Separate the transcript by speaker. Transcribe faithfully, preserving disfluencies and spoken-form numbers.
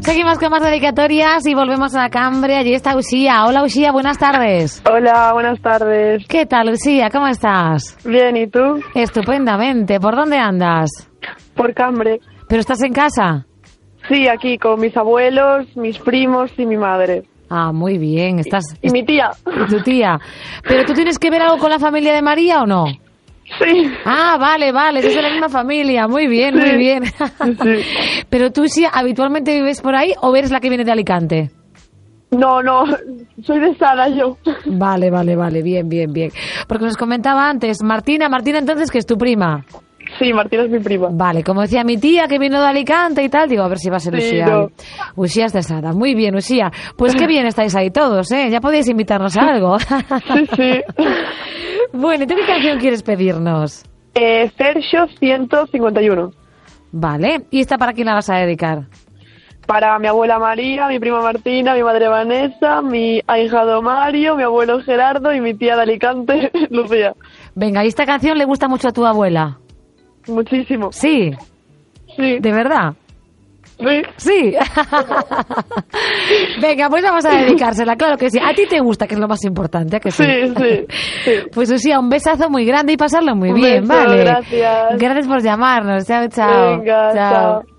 Speaker 1: Seguimos con más dedicatorias y volvemos a Cambre. Allí está Uxía. Hola, Uxía, buenas tardes.
Speaker 2: Hola, buenas tardes.
Speaker 1: ¿Qué tal, Uxía? ¿Cómo estás?
Speaker 2: Bien, ¿y tú?
Speaker 1: Estupendamente. ¿Por dónde andas?
Speaker 2: Por Cambre.
Speaker 1: ¿Pero estás en casa?
Speaker 2: Sí, aquí con mis abuelos, mis primos y mi madre.
Speaker 1: Ah, muy bien. Estás...
Speaker 2: Y mi tía.
Speaker 1: Y tu tía. ¿Pero tú tienes que ver algo con la familia de María o no?
Speaker 2: Sí.
Speaker 1: Ah, vale, vale, es de la misma familia, muy bien,
Speaker 2: Sí.
Speaker 1: muy bien.
Speaker 2: Sí.
Speaker 1: Pero tú sí, ¿habitualmente vives por ahí o eres la que viene de Alicante?
Speaker 2: No, no, soy de Sara yo.
Speaker 1: Vale, vale, vale, bien, bien, bien. Porque nos comentaba antes, Martina, Martina entonces que es tu prima.
Speaker 2: Sí, Martina es mi prima.
Speaker 1: Vale, como decía mi tía que vino de Alicante y tal, digo, a ver si va a ser
Speaker 2: Sí,
Speaker 1: Uxía.
Speaker 2: no.
Speaker 1: Uxía es de Sara, muy bien, Uxía. Pues qué bien estáis ahí todos, ¿eh? Ya podéis invitarnos a algo.
Speaker 2: Sí, sí.
Speaker 1: Bueno, ¿y tú qué canción quieres pedirnos?
Speaker 2: Eh, Sergio ciento cincuenta y uno.
Speaker 1: Vale, ¿y esta para quién la vas a dedicar?
Speaker 2: Para mi abuela María, mi prima Martina, mi madre Vanessa, mi ahijado Mario, mi abuelo Gerardo y mi tía de Alicante, Lucía.
Speaker 1: Venga, ¿y esta canción le gusta mucho a tu abuela?
Speaker 2: Muchísimo.
Speaker 1: Sí,
Speaker 2: Sí.
Speaker 1: ¿de verdad?
Speaker 2: Sí.
Speaker 1: Sí. Venga, pues vamos a dedicársela, claro que sí. A ti te gusta, que es lo más importante, ¿a que sí?
Speaker 2: Sí, sí, sí.
Speaker 1: Pues Uxía, un besazo muy grande y pasarlo muy
Speaker 2: Un
Speaker 1: bien,
Speaker 2: beso,
Speaker 1: ¿vale?
Speaker 2: gracias.
Speaker 1: Gracias por llamarnos. Chao, chao.
Speaker 2: Venga, chao.